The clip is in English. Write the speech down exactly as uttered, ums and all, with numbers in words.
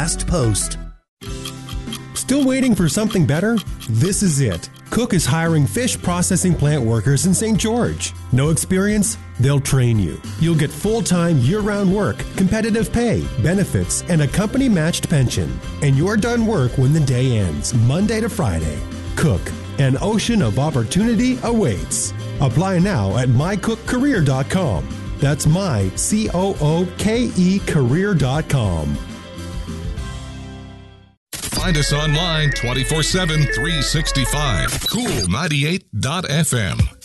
last post. Still waiting for something better? This is it. Cook is hiring fish processing plant workers in Saint George. No experience? They'll train you. You'll get full-time, year-round work, competitive pay, benefits, and a company-matched pension. And you're done work when the day ends, Monday to Friday. Cook, an ocean of opportunity awaits. Apply now at my cook career dot com. That's my, C O O K E, career dot com. Find us online twenty-four seven, three sixty-five. Cool ninety-eight dot F M.